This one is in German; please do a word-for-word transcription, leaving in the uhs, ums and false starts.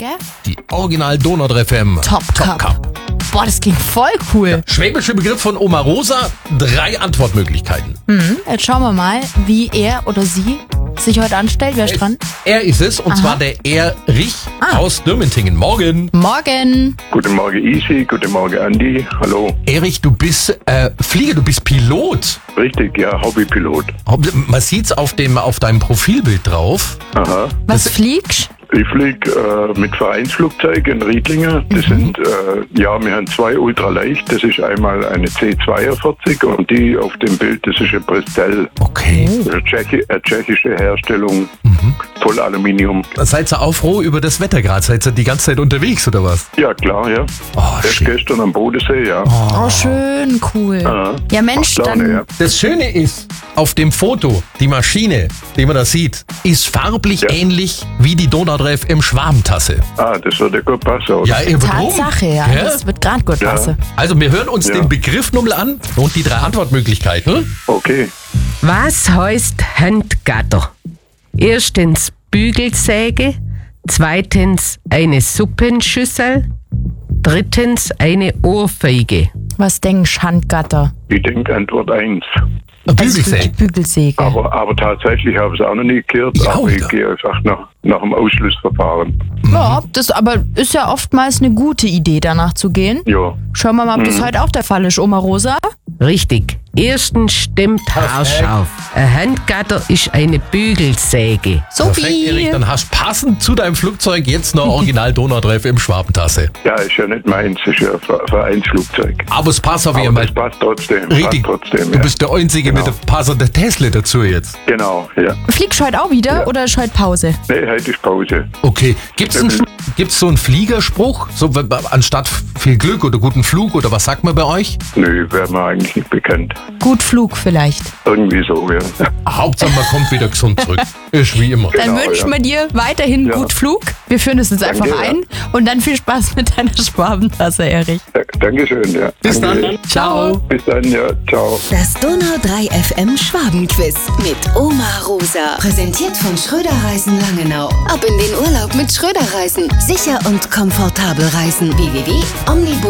gell? Die Original Donau F M Top, Top Cup. Boah, das klingt voll cool. Schwäbische Begriff von Oma Rosa, drei Antwortmöglichkeiten. Mhm. Jetzt schauen wir mal, wie er oder sie sich heute anstellt. Wer ist dran? Er ist es, und Aha. zwar der Erich Ah. aus Dürmentingen. Morgen. Morgen. Guten Morgen Isi, guten Morgen Andi, hallo. Erich, du bist äh, Flieger, du bist Pilot. Richtig, ja, Hobbypilot. Man sieht's auf dem auf deinem Profilbild drauf. Aha. Was fliegst? Ich fliege äh, mit Vereinsflugzeugen in Riedlingen. Das sind, äh, ja, wir haben zwei ultraleicht. Das ist einmal eine C zweiundvierzig und die auf dem Bild, das ist eine Bristol. Okay. Das ist eine, Tschechi eine tschechische Herstellung, voll Aluminium. Seid ihr auch froh über das Wetter gerade? Seid ihr die ganze Zeit unterwegs oder was? Ja, klar, ja. Oh, Erst schön. gestern am Bodensee, ja. Oh, schön, cool. Aha. Ja, Mensch, Macht Laune, dann... ja. Das Schöne ist, auf dem Foto, die Maschine, die man da sieht, ist farblich Ja. ähnlich wie die Donau F M Schwabentasse. Ah, das wird ja gut passen, oder? Ja, eben warum? Tatsache, ja. Ja? Das wird gerade gut Ja. passen. Also wir hören uns Ja. den Begriff nochmal an und die drei Antwortmöglichkeiten. Okay. Was heißt Handgatter? Erstens Bügelsäge, zweitens eine Suppenschüssel, drittens eine Ohrfeige. Was denkst du, Handgatter? Ich denke Antwort eins. Bügelsäge. Also Bügelsäge. Aber, aber tatsächlich habe ich es auch noch nie gehört, Ja, aber ich oder? gehe einfach nach, nach dem Ausschlussverfahren. Ja, das aber ist ja oftmals eine gute Idee, danach zu gehen. Ja. Schauen wir mal, ob das heute auch der Fall ist, Oma Rosa. Richtig. Erstens stimmt haarscharf. Ein Handgatter ist eine Bügelsäge. Perfekt, Erich, Sophie. dann hast du passend zu deinem Flugzeug jetzt noch Original Donau F M Schwabentasse. Ja, ist ja nicht meins, ist ja ein Ver- Vereinsflugzeug. Aber es passt auf jeden Aber Fall. das passt trotzdem. Richtig. Passt trotzdem, Du ja. bist der Einzige Genau. mit der passenden Tesla dazu jetzt. Genau, ja. Fliegst du heute auch wieder Ja. oder ist heute Pause? Nee, heute ist Pause. Okay. Gibt's, einen, gibt's so einen Fliegerspruch? So, w- w- anstatt viel Glück oder guten Flug oder was sagt man bei euch? Nö, wäre mir eigentlich nicht bekannt. Gut Flug vielleicht. Irgendwie so, ja. Hauptsache man kommt wieder gesund zurück. Ist wie immer. Dann Genau, wünschen ja. wir dir weiterhin Ja. gut Flug. Wir führen es jetzt einfach Danke, ja. ein. Und dann viel Spaß mit deiner Schwabentasse, Erich. Ja, Dankeschön, ja. Bis Danke. dann. Ciao. Bis dann, ja. Ciao. Das Donau drei F M Schwabenquiz mit Oma Rosa. Präsentiert von Schröder Reisen Langenau. Ab in den Urlaub mit Schröder Reisen. Sicher und komfortabel reisen. w w w punkt omnibus